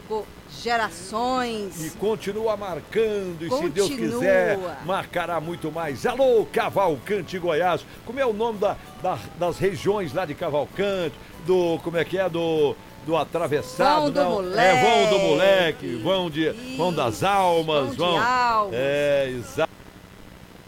marcou gerações. E continua marcando, e se Deus quiser, marcará muito mais. Alô, Cavalcante Goiás. Como é o nome das regiões lá de Cavalcante? Como é que é? Do atravessado, vão não? Do moleque. Vão do moleque, vão das almas, vão de almas. exato.